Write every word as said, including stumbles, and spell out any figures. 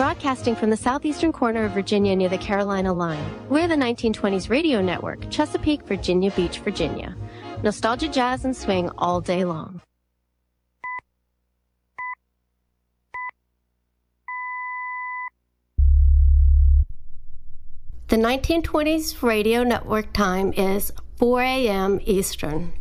Broadcasting from the southeastern corner of Virginia near the Carolina line, we're the nineteen twenties radio network, Chesapeake, Virginia Beach, Virginia. Nostalgia, jazz, and swing all day long. The nineteen twenties radio network time is four a m Eastern.